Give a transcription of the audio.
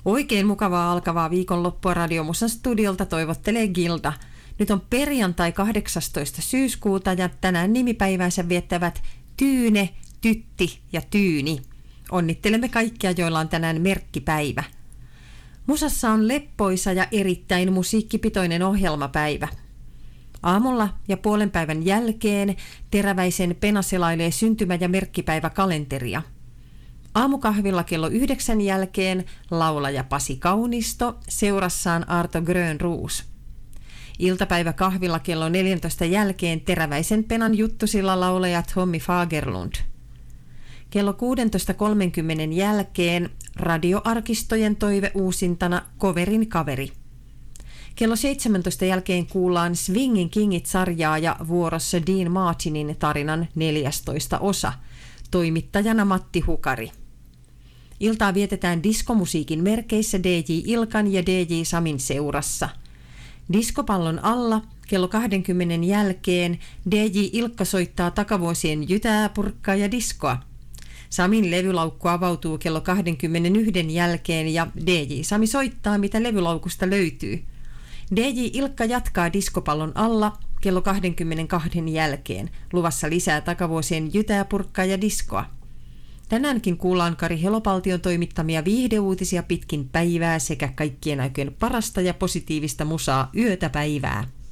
Oikein mukavaa alkavaa viikonloppua Radiomusan studiolta toivottelee Gilda. Nyt on perjantai 18. syyskuuta ja tänään nimipäiväänsä viettävät Tyyne, Tytti ja Tyyni. Onnittelemme kaikkia, joilla on tänään merkkipäivä. Musassa on leppoisa ja erittäin musiikkipitoinen ohjelmapäivä. Aamulla ja puolen päivän jälkeen Teräväisen Pena selailee syntymä- ja merkkipäiväkalenteria. Aamukahvilla kello 9 jälkeen laulaja Pasi Kaunisto seurassaan Arto Grönroos. Iltapäiväkahvilla kello 14 jälkeen Teräväisen Penan juttusilla laulajat Tommy Fagerlund. Kello 16.30 jälkeen radioarkistojen toive uusintana Coverin kaveri. Kello 17 jälkeen kuullaan Swingin Kingit-sarjaa ja vuorossa Dean Martinin tarinan 14. osa. Toimittajana Matti Hukari. Iltaa vietetään diskomusiikin merkeissä DJ Ilkan ja DJ Samin seurassa. Diskopallon alla kello 20 jälkeen DJ Ilkka soittaa takavuosien jytää, purkkaa ja diskoa. Samin levylaukku avautuu kello 21 jälkeen ja DJ Sami soittaa, mitä levylaukusta löytyy. DJ Ilkka jatkaa diskopallon alla kello 22 jälkeen. Luvassa lisää takavuosien jytää, purkkaa ja diskoa. Tänäänkin kuullaan Kari Helopaltion toimittamia viihdeuutisia pitkin päivää sekä kaikkien aikojen parasta ja positiivista musaa yötä päivää.